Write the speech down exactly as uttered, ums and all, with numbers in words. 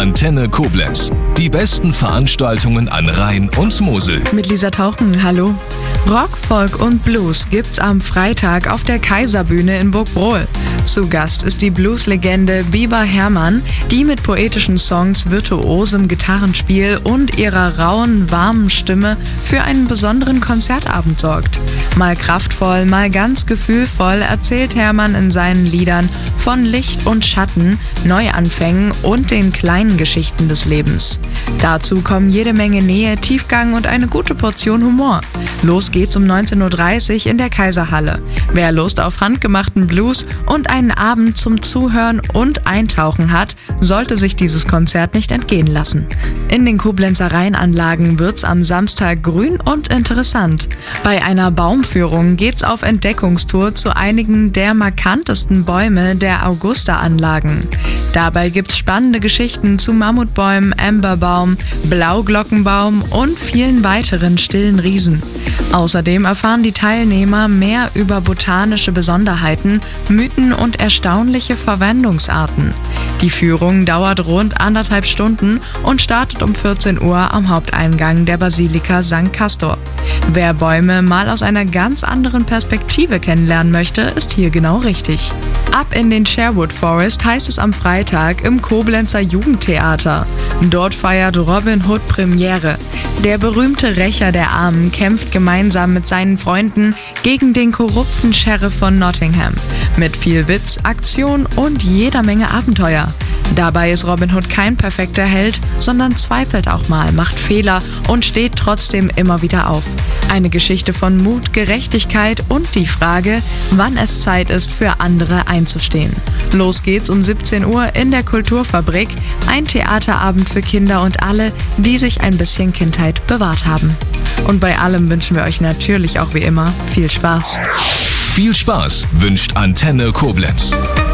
Antenne Koblenz. Die besten Veranstaltungen an Rhein und Mosel. Mit Lisa Tauchen, hallo. Rock, Folk und Blues gibt's am Freitag auf der Kaiserbühne in Burgbrohl. Zu Gast ist die Blueslegende Biber Hermann, die mit poetischen Songs, virtuosem Gitarrenspiel und ihrer rauen, warmen Stimme für einen besonderen Konzertabend sorgt. Mal kraftvoll, mal ganz gefühlvoll erzählt Hermann in seinen Liedern von Licht und Schatten, Neuanfängen und den kleinen Geschichten des Lebens. Dazu kommen jede Menge Nähe, Tiefgang und eine gute Portion Humor. Los geht's um neunzehn Uhr dreißig in der Kaiserhalle. Wer Lust auf handgemachten Blues und einen Abend zum Zuhören und Eintauchen hat, sollte sich dieses Konzert nicht entgehen lassen. In den Koblenzer Rheinanlagen wird's am Samstag grün und interessant. Bei einer Baumführung geht's auf Entdeckungstour zu einigen der markantesten Bäume der Augusta-Anlagen. Dabei gibt's spannende Geschichten zu Mammutbäumen, Amberbaum, Blauglockenbaum und vielen weiteren stillen Riesen. Außerdem erfahren die Teilnehmer mehr über botanische Besonderheiten, Mythen und erstaunliche Verwendungsarten. Die Führung dauert rund anderthalb Stunden und startet um vierzehn Uhr am Haupteingang der Basilika Sankt Castor. Wer Bäume mal aus einer ganz anderen Perspektive kennenlernen möchte, ist hier genau richtig. Ab in den Sherwood Forest heißt es am Freitag im Koblenzer Jugendtheater. Dort feiert Robin Hood Premiere. Der berühmte Rächer der Armen kämpft gemeinsam mit seinen Freunden gegen den korrupten Sheriff von Nottingham. Mit viel Witz, Aktion und jeder Menge Abenteuer. Dabei ist Robin Hood kein perfekter Held, sondern zweifelt auch mal, macht Fehler und steht trotzdem immer wieder auf. Eine Geschichte von Mut, Gerechtigkeit und die Frage, wann es Zeit ist, für andere einzustehen. Los geht's um siebzehn Uhr in der Kulturfabrik, ein Theaterabend für Kinder und alle, die sich ein bisschen Kindheit bewahrt haben. Und bei allem wünschen wir euch natürlich auch wie immer viel Spaß. Viel Spaß wünscht Antenne Koblenz.